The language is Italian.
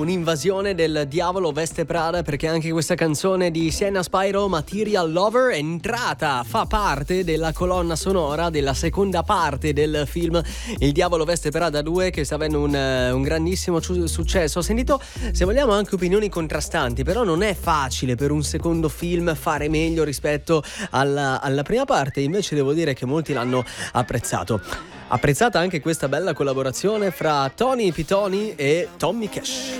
un'invasione del Diavolo Veste Prada, perché anche questa canzone di Sienna Spyro, Material Lover, è entrata, fa parte della colonna sonora della seconda parte del film Il Diavolo Veste Prada 2, che sta avendo un grandissimo successo. Ho sentito, se vogliamo, anche opinioni contrastanti, però non è facile per un secondo film fare meglio rispetto alla prima parte. Invece devo dire che molti l'hanno apprezzato. Apprezzata anche questa bella collaborazione fra Tony Pitoni e Tommy Cash.